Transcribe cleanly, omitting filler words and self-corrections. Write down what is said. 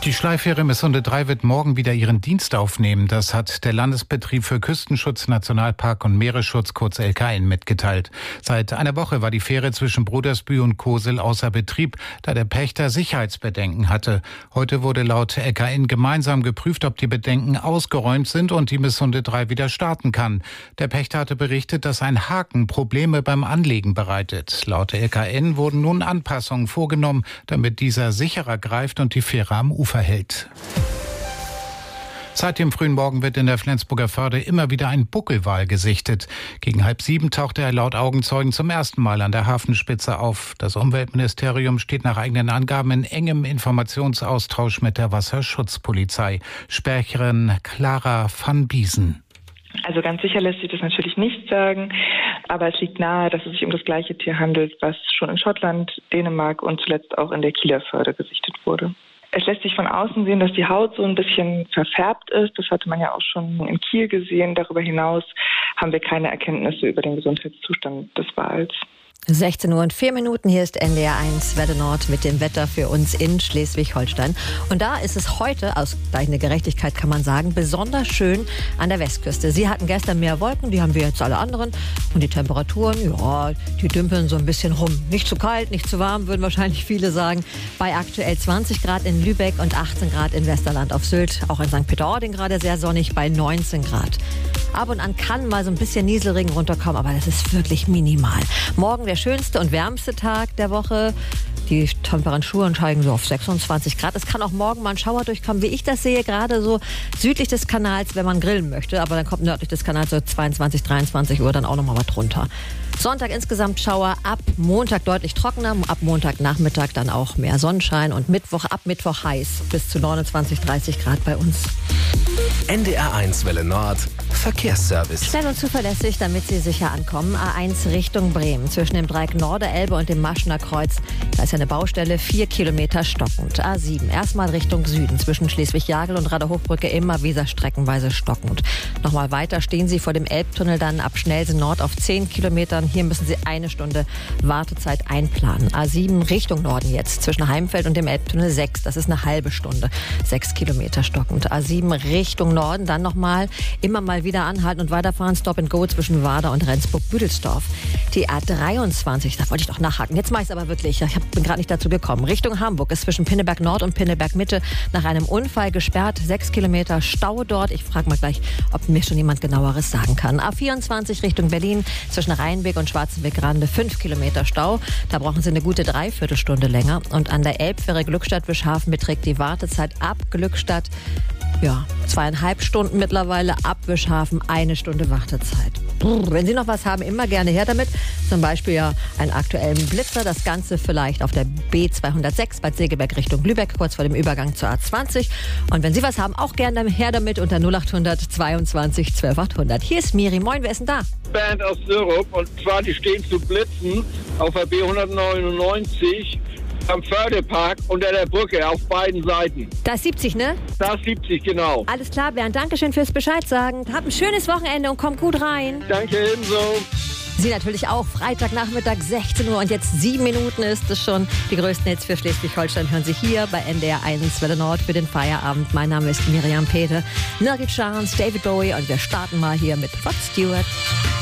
Die Schleifähre Missunde 3 wird morgen wieder ihren Dienst aufnehmen. Das hat der Landesbetrieb für Küstenschutz, Nationalpark und Meeresschutz, kurz LKN, mitgeteilt. Seit einer Woche war die Fähre zwischen Brudersbühl und Kosel außer Betrieb, da der Pächter Sicherheitsbedenken hatte. Heute wurde laut LKN gemeinsam geprüft, ob die Bedenken ausgeräumt sind und die Missunde 3 wieder starten kann. Der Pächter hatte berichtet, dass ein Haken Probleme beim Anlegen bereitet. Laut LKN wurden nun Anpassungen vorgenommen, damit dieser sicherer greift und die Fähre am Ufer hält. Seit dem frühen Morgen wird in der Flensburger Förde immer wieder ein Buckelwal gesichtet. Gegen 6:30 tauchte er laut Augenzeugen zum ersten Mal an der Hafenspitze auf. Das Umweltministerium steht nach eigenen Angaben in engem Informationsaustausch mit der Wasserschutzpolizei. Sprecherin Clara van Biesen. Also ganz sicher lässt sich das natürlich nicht sagen, aber es liegt nahe, dass es sich um das gleiche Tier handelt, was schon in Schottland, Dänemark und zuletzt auch in der Kieler Förde gesichtet wurde. Es lässt sich von außen sehen, dass die Haut so ein bisschen verfärbt ist. Das hatte man ja auch schon in Kiel gesehen. Darüber hinaus haben wir keine Erkenntnisse über den Gesundheitszustand des Wals. 16:04 Uhr, hier ist NDR 1 Welle Nord mit dem Wetter für uns in Schleswig-Holstein. Und da ist es heute, ausgleichende Gerechtigkeit kann man sagen, besonders schön an der Westküste. Sie hatten gestern mehr Wolken, die haben wir jetzt alle anderen. Und die Temperaturen, ja, die dümpeln so ein bisschen rum. Nicht zu kalt, nicht zu warm, würden wahrscheinlich viele sagen. Bei aktuell 20 Grad in Lübeck und 18 Grad in Westerland auf Sylt. Auch in St. Peter-Ording gerade sehr sonnig bei 19 Grad. Ab und an kann mal so ein bisschen Nieselregen runterkommen, aber das ist wirklich minimal. Morgen der schönste und wärmste Tag der Woche. Die Temperaturen steigen so auf 26 Grad. Es kann auch morgen mal ein Schauer durchkommen, wie ich das sehe, gerade so südlich des Kanals, wenn man grillen möchte. Aber dann kommt nördlich des Kanals so 22, 23 Uhr dann auch noch mal was runter. Sonntag insgesamt Schauer, ab Montag deutlich trockener, ab Montagnachmittag dann auch mehr Sonnenschein und ab Mittwoch heiß bis zu 29, 30 Grad bei uns. NDR 1 Welle Nord, Verkehrsservice. Schnell und zuverlässig, damit Sie sicher ankommen. A1 Richtung Bremen, zwischen dem Dreieck Norderelbe und dem Maschener Kreuz. Da ist eine Baustelle, 4 Kilometer stockend. A7, erstmal Richtung Süden, zwischen Schleswig-Jagel und Rader-Hochbrücke immer Weser streckenweise stockend. Nochmal weiter stehen Sie vor dem Elbtunnel dann ab Schnellsen Nord auf 10 Kilometern. Hier müssen Sie 1 Stunde Wartezeit einplanen. A7 Richtung Norden jetzt, zwischen Heimfeld und dem Elbtunnel 6. Das ist eine halbe Stunde, 6 Kilometer stockend. A7 Richtung Norden, dann nochmal immer mal wieder anhalten und weiterfahren. Stop and Go zwischen Warder und Rendsburg-Büdelsdorf. Die A23, da wollte ich doch nachhaken. Jetzt mache ich es aber wirklich. Ich bin gerade nicht dazu gekommen. Richtung Hamburg ist zwischen Pinneberg Nord und Pinneberg Mitte nach einem Unfall gesperrt. 6 Kilometer Stau dort. Ich frage mal gleich, ob mir schon jemand genaueres sagen kann. A24 Richtung Berlin zwischen Rheinweg und Schwarzenberg-Grande 5 Kilometer Stau. Da brauchen Sie eine gute Dreiviertelstunde länger. Und an der Elbfähre Glückstadt-Wischhafen beträgt die Wartezeit ab Glückstadt 2,5 Stunden mittlerweile, ab Wischhafen 1 Stunde Wartezeit. Wenn Sie noch was haben, immer gerne her damit. Zum Beispiel einen aktuellen Blitzer. Das Ganze vielleicht auf der B206 Bad Segeberg Richtung Lübeck, kurz vor dem Übergang zur A20. Und wenn Sie was haben, auch gerne her damit unter 0800 22 12 800. Hier ist Miri. Moin, wer ist denn da? Band aus Syrup, und zwar die stehen zu blitzen auf der B199 am Fördepark unter der Brücke auf beiden Seiten. Da ist 70, ne? Da ist 70, genau. Alles klar, Bernd. Dankeschön fürs Bescheid sagen. Habt ein schönes Wochenende und kommt gut rein. Danke, ebenso. Sie natürlich auch. Freitagnachmittag 16 Uhr und jetzt 7 Minuten ist es schon. Die größten Hits für Schleswig-Holstein hören Sie hier bei NDR 1 Welle Nord für den Feierabend. Mein Name ist Miriam Peter, Nugget Chance, David Bowie und wir starten mal hier mit Rod Stewart.